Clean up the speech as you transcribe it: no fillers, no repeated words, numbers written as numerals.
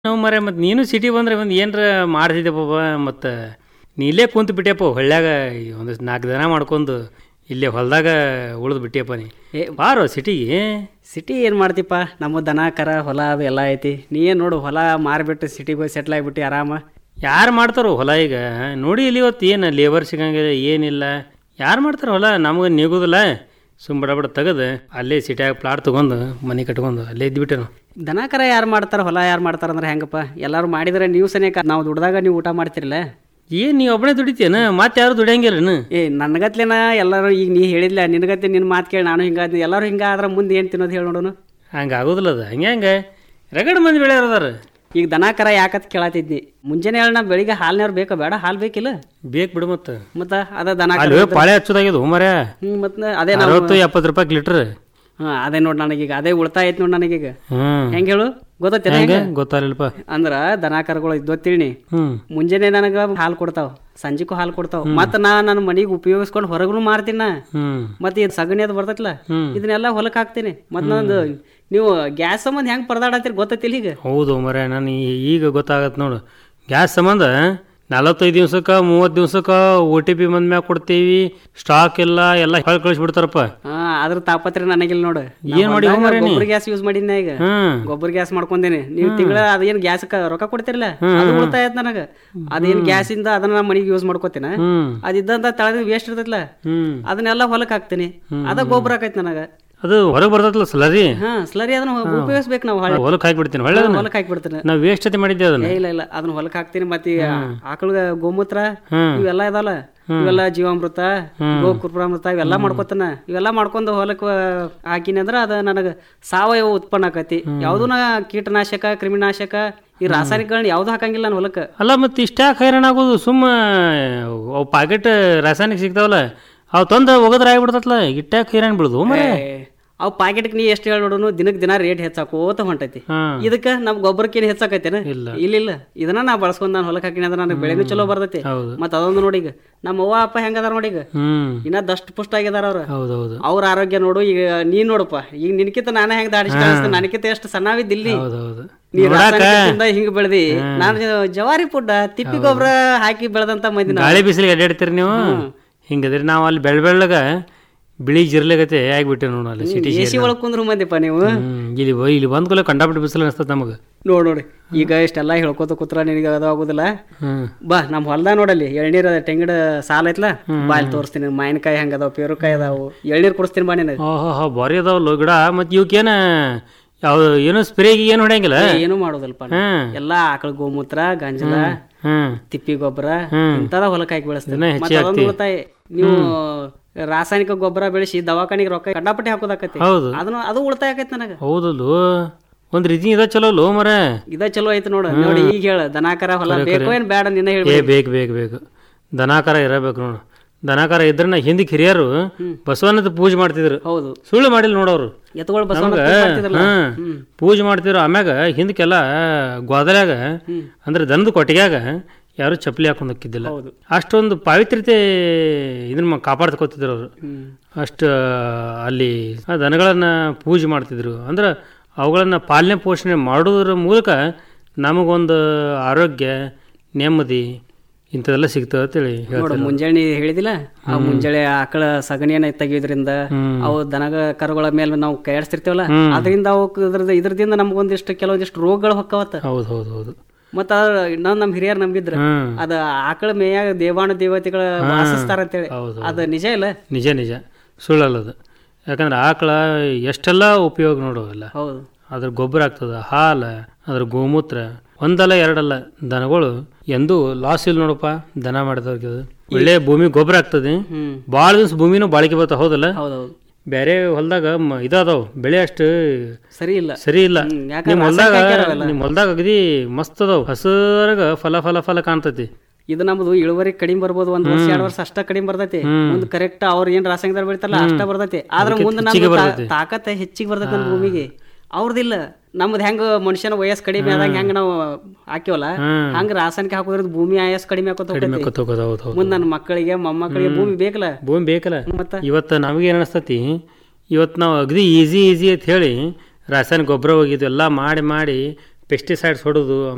ನಾವು ಮರೆ ಮತ್ತು ನೀನು ಸಿಟಿ ಬಂದ್ರೆ ಒಂದು ಏನರ ಮಾಡ್ತಿದ್ದೆಪ್ಪ ಮತ್ತು ನೀ ಇಲ್ಲೇ ಕುಂತು ಬಿಟ್ಟೆಪ್ಪ ಹೊಳ್ಳ್ಯಾಗ ಒಂದಿಷ್ಟು 4 ದಿನ ಮಾಡ್ಕೊಂಡು ಇಲ್ಲೇ ಹೊಲದಾಗ ಉಳಿದು ಬಿಟ್ಟಿಯಪ್ಪ ನೀ ಬಾರೋ ಸಿಟಿಗೆ. ಸಿಟಿ ಏನು ಮಾಡ್ತಿಪ್ಪ, ನಮ್ಮ ದನ ಕರ ಹೊಲ ಅದು ಎಲ್ಲ ಐತಿ. ನೀ ಏನು ನೋಡು ಹೊಲ ಮಾರಿಬಿಟ್ಟು ಸಿಟಿಗೆ ಹೋಗಿ ಸೆಟ್ಲ್ ಆಗಿಬಿಟ್ಟು ಆರಾಮ. ಯಾರು ಮಾಡ್ತಾರೋ ಹೊಲ ಈಗ ನೋಡಿ ಇಲ್ಲಿ ಇವತ್ತು ಏನು ಲೇಬರ್ ಸಿಗಂಗಿಲ್ಲ ಏನಿಲ್ಲ. ಯಾರು ಮಾಡ್ತಾರೋ ಹೊಲ ನಮಗೆ ನೀಗೋದಿಲ್ಲ. ಬಡ ಬಡ ತೆಗೆದು ಅಲ್ಲೇ ಸಿಟಿಯಾಗ ಪ್ಲಾಟ್ ತೊಗೊಂಡು ಮನೆ ಕಟ್ಕೊಂಡು ಅಲ್ಲೇ ಇದ್ಬಿಟ್ಟೆ ನಾವು. ದನ ಕರ ಯಾರು ಮಾಡ್ತಾರೆ ಹೊಲ ಯಾರು ಮಾಡ್ತಾರೆ ಅಂದ್ರೆ ಹೆಂಗಪ್ಪ? ಎಲ್ಲರೂ ಮಾಡಿದ್ರೆ ನೀವು ಸನೇಕ ನಾವು ದುಡ್ದಾಗ ನೀವು ಊಟ ಮಾಡ್ತಿರಲ್ಲ. ಏನು ನೀವು ಒಬ್ಬನೇ ದುಡಿತೀಯನ? ಮತ್ತೆ ಯಾರು ದುಡಿಯಂಗಿಲ್ಲನು? ನನ್ಗತ್ಲೇನ ಎಲ್ಲರೂ ಈಗ ನೀ ಹೇಳಿಲ್ಲ ನಿನಗತ್ತೆ ನಿನ್ನ ಮಾತು ಕೇಳಿ ನಾನು ಹಿಂಗಾದ್ನಿ. ಎಲ್ಲರೂ ಹಿಂಗಾದ್ರೆ ಮುಂದೆ ಏನು ತಿನ್ನೋದು ಹೇಳಿ ನೋಡೋನು. ಹಂಗೆ ಆಗೋದಿಲ್ಲ ಅದು. ಹಂಗೆ ರಗಡ್ ಮಂದಿ ಬೆಳೆಯೋರು ಅದಾರ. ಈಗ ದನ ಕರ ಯಾಕತ್ ಕೇಳತ್ತಿದ್ನಿ. ಮುಂಜಾನೆ ಹೇಳ ನಾ ಬೆಳಿಗ್ಗೆ ಹಾಲ್ನವ್ರು ಬೇಕಾ ಬೇಡ? ಹಾಲು ಬೇಕಿಲ್ಲ? ಬೇಕು ಬಿಡು. ಮತ್ತೆ ಅದ ದನ ಪಾಳೆ ಹಚ್ಚೋದಾಗ್ಯದು ಮರ. ಮತ್ತೆ ಅದೇ 60-70 ರೂಪಾಯಿ ಲೀಟ್ರ್. ಅದೇ ನೋಡಿ ನನಗೀಗ ಅದೇ ಉಳಿತಾಯ ಐತಿ ನೋಡಿ ನನಗೀಗ. ಹೆಂಗ್ ಹೇಳು ಗೊತ್ತೈತೆ? ಗೊತ್ತಾಗಲಿಲ್ಪ. ಅಂದ್ರ ದನ ಕರುಗಳು ಇದ್ದೊತ್ತಿಳಿ ಮುಂಜಾನೆ ನನಗ ಹಾಲು ಕೊಡ್ತಾವ, ಸಂಜಿಗೂ ಹಾಲು ಕೊಡ್ತಾವ. ಮತ್ತ ನನ್ನ ಮನಿಗೆ ಉಪಯೋಗಿಸ್ಕೊಂಡು ಹೊರಗೂ ಮಾರ್ತೀನ. ಮತ್ತೆ ಇದು ಸಗಣಿ ಅದು ಬರ್ತೈತಲ್ಲ ಇದನ್ನೆಲ್ಲ ಹೊಲಕ್ ಹಾಕ್ತೀನಿ. ಮತ್ ನಂದು ನೀವು ಗ್ಯಾಸ್ ಸಂಬಂಧ ಹೆಂಗ್ ಪರದಾಡತ್ತೀರಿ ಗೊತ್ತೈತಿಲ್ಲ ಈಗ? ಹೌದು ಮರ, ನಾನು ಈಗ ಗೊತ್ತಾಗತ್ ನೋಡು. ಗ್ಯಾಸ್ ಸಂಬಂಧ 45 ದಿವ್ಸಕ್ಕೆ 30 ದಿವ್ಸಕ್ಕೆ OTP ಬಂದ ಮ್ಯಾಗ ಕೊಡ್ತೀವಿ. ಸ್ಟಾಕ್ ಎಲ್ಲ ಕಳಿಸ್ಬಿಡ್ತಾರಪ್ಪ. ಅದ್ರ ತಾಪತ್ರೆ ನನಗಿಲ್ಲ ನೋಡು. ಏನ್ ಮಾಡಿ ಗೊಬ್ಬರ ಗ್ಯಾಸ್ ಯೂಸ್ ಮಾಡಿನ ಈಗ. ಗೊಬ್ಬರ ಗ್ಯಾಸ್ ಮಾಡ್ಕೊಂಡೇನಿ. ನೀವು ತಿಂಗಳ ಅದೇನ್ ಗ್ಯಾಸ್ ರೊಕ್ಕ ಕೊಡ್ತಿರಲ್ಲ ಅದು ಉಳಿತಾಯ ಆಯ್ತು ನನಗ. ಅದೇನ್ ಗ್ಯಾಸ್ ಇಂದ ಅದನ್ನ ಮನಿಗೆ ಯೂಸ್ ಮಾಡ್ಕೋತೀನ. ಅದಿದ್ದಂತ ತಳದ ವೇಸ್ಟ್ ಇರ್ತೈತಲ್ಲ ಅದನ್ನೆಲ್ಲ ಹೊಲಕ್ ಹಾಕ್ತೀನಿ. ಅದ ಗೊಬ್ಬರ ಆಕೈತಿ ನನಗ. ಅದು ಹೊರಗೆ ಬರ್ತೈತಲ್ಲ ಸ್ಲರಿ. ಸ್ಲರಿ ಅದನ್ನ ಉಪಯೋಗಿಸ್ಬೇಕು ನಾವು. ಹೊಲಕ್ ಹಾಕ್ಬಿಡ್ತೀನಿ. ಹೊಲಕ್ ಹಾಕ್ಬಿಡ್ತೀನಿ. ನಾವು ವೇಸ್ಟ್ ಅತಿ ಮಾಡಿದ್ದೆ ಅದನ್ನ. ಇಲ್ಲ ಅದನ್ನ ಹೊಲಕ್ ಹಾಕ್ತೀನಿ. ಮತ್ತೆ ಆಕಳ ಗೋಮೂತ್ರ ಇವೆಲ್ಲ ಇದಲ್ಲ, ಇವೆಲ್ಲ ಜೀವಾಮೃತ, ಗೋಕೃಪಾಮೃತ ಇವೆಲ್ಲ ಮಾಡ್ಕೊತಾನ. ಇವೆಲ್ಲ ಮಾಡ್ಕೊಂಡು ಹೊಲಕ್ ಹಾಕಿನಿ ಅಂದ್ರ ಅದ ನನಗ ಸಾವಯವ ಉತ್ಪನ್ನ ಆಕತಿ. ಯಾವ್ದೂನ ಕೀಟನಾಶಕ ಕ್ರಿಮಿನಾಶಕ ಈ ರಾಸಾಯನಿಕಗಳನ್ನ ಯಾವ್ದು ಹಾಕಂಗಿಲ್ಲ ನಾನು ಹೊಲಕ್ಕ. ಅಲ್ಲ ಮತ್ತೆ ಇಷ್ಟ್ಯಾಕ ಹೈರಾಣ ಆಗೋದು? ಸುಮ್ಮ ಅವು ಪಾಕೆಟ್ ರಾಸಾಯನಿಕ ಸಿಗ್ತಾವಲ್ಲ ಅವು ತಂದು ಒಗದ್ರ ಆಗಿಬಿಡ್ತತ್ಲ. ಇಟ್ಟ್ಯಾಕ ಹೈರಾಣ ಬಿಡುದು ಮರೆ. ಅವು ಪಾಕೆಟ್ಗೆ ನೀ ಎಷ್ಟು ಹೇಳ್ಬಿಡೋನು ದಿನಕ್ಕೆ ದಿನ ರೇಟ್ ಹೆಚ್ಚಾಕೋತ ಹೊಂಟೈತಿ. ಇದಕ್ಕ ನಮ್ ಗೊಬ್ಬರಕ್ಕೇನು ಹೆಚ್ಚಾಕೈತೇನ? ಇಲ್ಲ ಇದನ್ನ ನಾ ಬಳಸ್ಕೊಂಡ್ ನಾನು ಹೊಲಕ್ ಹಾಕಿನ ಅದ್ರ ನನಗೆ ಬೆಳೆನೂ ಚಲೋ ಬರ್ತೈತಿ. ಮತ್ತ ಅದೊಂದು ನೋಡಿ ಈಗ ನಮ್ಮ ಅವ್ವ ಅಪ್ಪ ಹೆಂಗದಾರ ನೋಡಿ ಈಗ ಇನ್ನ ದಷ್ಟ ಪುಷ್ಟ ಆಗಿದಾರ ಅವ್ರ. ಅವ್ರ ಆರೋಗ್ಯ ನೋಡು. ಈಗ ನೀನ್ ನೋಡಪ್ಪ ಈಗ ನಿನ್ಕಿಂತ ನಾನೇ ಹೆಂಗ್ ದಾಡಿಸಿ ಕಾಣಿಸ್ತೇನೆ. ನನಕಿಂತ ಎಷ್ಟು ಸಣ್ಣವಿದ್ದಿಲ್ಲಿ ನೀ ರಾಸಾಯನಿಕದಿಂದ ಹಿಂಗ್ ಬೆಳೆದಿ. ನಾನು ಜವಾರಿ ಪುಡ್ಡ ತಿಪ್ಪಿ ಗೊಬ್ಬರ ಹಾಕಿ ಬೆಳೆದಂತ ಮಂದಿ. ಗಾಳಿ ಬಿಸಿಲಿಗೆ ಅಡ್ಡಾಡ್ತೀರಿ ನೀವು. ಹಿಂಗದ್ರಿ ನಾವು ಅಲ್ಲಿ ಬೆಳ್ಳಗ ಬಿಳಿ ಜಿರ್ಲೆಗತೆ ಆಗ್ಬಿಟ್ಟೆ ನೋಡು. ಅಲ್ಲಿ ಸಿಟಿ ಎಸಿ ಒಳಗೆ ಕುಂದ್ರು ಮಂದಿಪ್ಪ ನೀವು. ಇಲ್ಲಿ ಬಂದ್ಕೊಲ್ಲ ಕಂಡಾಬಿಟ್ಟು ಬಿಸಿಲು ಅನಿಸ್ತದ ನಮಗೆ. ನೋಡಿ ಈಗ ಇಷ್ಟೆಲ್ಲ ಹೇಳ್ಕೊತ ಕೂತ್ರ ನಿನಗೆ ಅದು ಆಗುದಿಲ್ಲ. ಬಾ ನಮ್ ಹೊಲ್ದ ನೋಡಲ್ಲಿ ಎಳ್ನೀರ್ ತೆಂಗಿಡ ಸಾಲ ಐತ್ಲ ಬಾ ಇಲ್ಲಿ ತೋರಿಸ್ತೀನಿ. ಮಾವಿನಕಾಯಿ ಹಂಗ ಅದಾವ, ಪೇರುಕಾಯಿ ಅದಾವು, ಎಳ್ನೀರ್ ಕೊಡಿಸ್ತೀನಿ ಬಾ ನಿನಗೆ. ಬಾರಿ ಅದಾವಲ್ಲ ಗಿಡ. ಮತ್ ಇವಕ್ಕೇನ ಯಾವ್ದು ಏನು ಸ್ಪ್ರೇಗೆ ಏನು ಹೊಡೆಯಂಗಿಲ್ಲ? ಏನು ಮಾಡೋದಲ್ಪ. ಎಲ್ಲಾ ಆಕಳ ಗೋಮೂತ್ರ, ಗಂಜಲ, ತಿಪ್ಪಿ ಗೊಬ್ಬರ ಇಂತದ ಹೊಲಕ್ಕೆ ಹಾಕಿ ಬೆಳೆಸ್ತೀನಿ. ನೀವು ರಾಸಾಯನಿಕ ಗೊಬ್ಬರ ಬೆಳೆಸಿ ದವಾಖಾನಿಗೆ ರೊಕ್ಕ ಕಂಡಾಪಟ್ಟಿ ಹಾಕೋದಾಕತಿ. ಅದು ಉಳಿತಾಯ ಆಕೈತಿ ನನಗ. ಹೌದಲ್ಲ ಒಂದ್ ರೀತಿ ಇದ ಚಲೋ ಮರ. ಇದ ಚಲೋ ಐತಿ ನೋಡ. ನೋಡಿ ಈಗ ಹೇಳ ದನಾಕರ ಹೊಲ ಬೇಕು ಏನ್ ಬೇಡ? ನಿನ್ನ ಹೇಳಿ. ಬೇಕು ದನಾಕರ ಇರಬೇಕು ನೋಡು. ದನಾಕರ ಇದ್ರ ಹಿಂದಿಕ್ ಹಿರಿಯರು ಬಸವನದ ಪೂಜೆ ಮಾಡ್ತಿದ್ರು. ಹೌದು, ಸುಳ್ಳು ಮಾಡಿಲ್ಲ ನೋಡವ್ರು. ಎತ್ತುಗಳು ಪೂಜೆ ಮಾಡ್ತಿದ್ರು. ಆಮ್ಯಾಗ ಹಿಂದಕ್ಕೆಲ್ಲ ಗೋದಲ್ಯಾಗ ಅಂದ್ರೆ ದನದ ಕೊಟ್ಟಿಗ್ಯಾಗ ಯಾರು ಚಪ್ಪಲಿ ಹಾಕೊಂಡ್ ಹೋಗಿದ್ದಿಲ್ಲ. ಅಷ್ಟೊಂದು ಪಾವಿತ್ರ್ಯತೆ ಇದನ್ನ ಕಾಪಾಡ್ಕೋತಿದ್ರು ಅವರು. ಅಷ್ಟ ಅಲ್ಲಿ ದನಗಳನ್ನ ಪೂಜೆ ಮಾಡ್ತಿದ್ರು. ಅಂದ್ರೆ ಅವುಗಳನ್ನ ಪಾಲನೆ ಪೋಷಣೆ ಮಾಡೋದ್ರ ಮೂಲಕ ನಮಗೊಂದು ಆರೋಗ್ಯ, ನೆಮ್ಮದಿ ಇಂಥದೆಲ್ಲ ಸಿಗ್ತದೆ ಅಂತೇಳಿ ನೋಡು. ಮುಂಜಾನೆ ಹೇಳಿದಿಲ್ಲ, ಆ ಮುಂಜಾನೆ ಆಕಳ ಸಗಣಿಯನ್ನ ತೆಗಿಯೋದ್ರಿಂದ ಅವು ದನಗ ಕರುಗಳ ಮೇಲೆ ನಾವು ಕೈ ಆಡಿಸ್ತಿರ್ತೇವಲ್ಲ ಅದರಿಂದ ಅವು ಇದ್ರದಿಂದ ನಮ್ಗೊಂದಿಷ್ಟು ಕೆಲವೊಂದಿಷ್ಟು ರೋಗಗಳು ಹೊಕ್ಕವತ್ತ. ಹೌದು. ಮತ್ತ ಇನ್ನೊಂದ್ ನಮ್ ಹಿರಿಯರ್ ನಂಬಿದ್ರ ಅದ ಆಕಳ ಮೇಯಾಗ ದೇವಾನು ದೇವತೆಗಳ ವಾಸಿಸ್ತಾರ ಅಂತೇಳಿ. ಅದ ನಿಜ ಇಲ್ಲ? ನಿಜ ಸುಳ್ಳಲ್ಲದು. ಯಾಕಂದ್ರೆ ಆಕಳ ಎಷ್ಟೆಲ್ಲ ಉಪಯೋಗ ನೋಡೋಲ್ಲ. ಹೌದು, ಅದ್ರ ಗೊಬ್ಬರ ಆಗ್ತದ, ಹಾಲ, ಅದ್ರ ಗೋಮೂತ್ರ ಒಂದಲ್ಲ ಎರಡಲ್ಲ. ದನಗಳು ಎಂದೂ ಲಾಸ್ ಇಲ್ಲ ನೋಡಪ್ಪ. ದನ ಮಾಡಿದವ್ರಿಗೆ ಒಳ್ಳೆ ಭೂಮಿ ಗೊಬ್ಬರ ಆಗ್ತದೆ. ಬಾಳ ದಿವ್ಸ ಭೂಮಿನೂ ಬಾಳಿಕೆ ಬರ್ತಾವ. ಹೌದಲ್ಲ? ಬೇರೆ ಹೊಲ್ದಾಗ ಇದಾದವ್ ಬೆಳೆ ಅಷ್ಟು ಸರಿ ಇಲ್ಲ. ನಿಮ್ ಹೊಲ್ದಾಗ ಅಗದಿ ಮಸ್ತ್ ಅದಾವ್. ಹಸರಾಗ ಫಲ ಕಾಣ್ತತಿ. ಇದು ನಮ್ದು ಇಳುವರಿ ಕಡಿಮೆ ಬರ್ಬೋದು. 1 ವರ್ಷ 2 ವರ್ಷ ಅಷ್ಟ ಕಡಿಮೆ ಬರ್ತೈತಿ. ಮುಂದ್ ಕರೆಕ್ಟ್ ಅವ್ರ ಏನ್ ರಾಸಾಯನಿಕ ಬೆಳಿತಾರಲ್ಲ ಅಷ್ಟ ಬರ್ತೈತಿ. ಆದ್ರ ಮುಂದೆ ನಮ್ದು ತಾಕತ್ ಹೆಚ್ಚಿಗೆ ಬರ್ತೈತಿ ನಮ್ಮ ಭೂಮಿಗೆ. ಅವ್ರದಿಲ್ಲ. ನಮ್ದು ಹೆಂಗ ಮನುಷ್ಯನ ವಯಸ್ಸು ಕಡಿಮೆ ಆದಂಗ ಹೆಂಗ ನಾವು ಹಾಕಿವಲ್ಲ ಹಂಗ ರಾಸಾಯನಿಕ ಹಾಕೋದ್ರಿಂದ ಭೂಮಿ ಆಯಸ್ ಕಡಿಮೆ ಹಾಕೋತ ಮುಂದ್ ನನ್ನ ಮಕ್ಕಳಿಗೆ ಮೊಮ್ಮಕ್ಕಳಿಗೆ ಭೂಮಿ ಬೇಕಲ್ಲ. ಮತ್ತ ಇವತ್ತು ನಮಗೆ ಏನ್ ಅನಿಸ್ತತಿ, ಇವತ್ತು ನಾವು ಅಗದಿ ಈಸಿ ಅಂತ ಹೇಳಿ ರಾಸಾಯನಿಕ ಗೊಬ್ಬರ ಹೋಗಿದ್ವು ಎಲ್ಲ ಮಾಡಿ ಪೆಸ್ಟಿಸೈಡ್ಸ್ ಹೊಡೋದು.